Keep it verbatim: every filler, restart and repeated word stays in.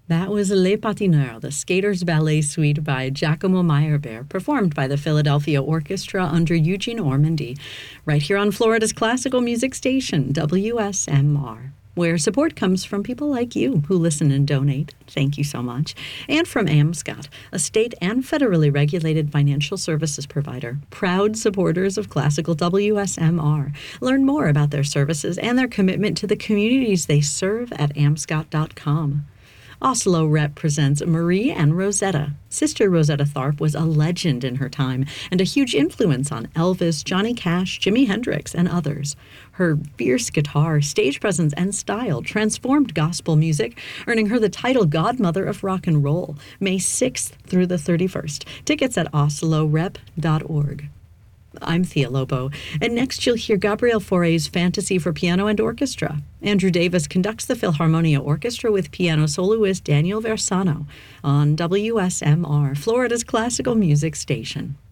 That was Les Patineurs, the Skaters Ballet Suite by Giacomo Meyerbeer, performed by the Philadelphia Orchestra under Eugene Ormandy, right here on Florida's classical music station, W S M R, where support comes from people like you who listen and donate. Thank you so much. And from AMSCOT, a state and federally regulated financial services provider, proud supporters of classical W S M R. Learn more about their services and their commitment to the communities they serve at amscot dot com. Oslo Rep presents Marie and Rosetta. Sister Rosetta Tharpe was a legend in her time and a huge influence on Elvis, Johnny Cash, Jimi Hendrix, and others. Her fierce guitar, stage presence, and style transformed gospel music, earning her the title Godmother of Rock and Roll, May sixth through the thirty-first. Tickets at oslo rep dot org. I'm Thea Lobo, and next you'll hear Gabriel Fauré's Fantasy for Piano and Orchestra. Andrew Davis conducts the Philharmonia Orchestra with piano soloist Daniel Versano on W S M R, Florida's classical music station.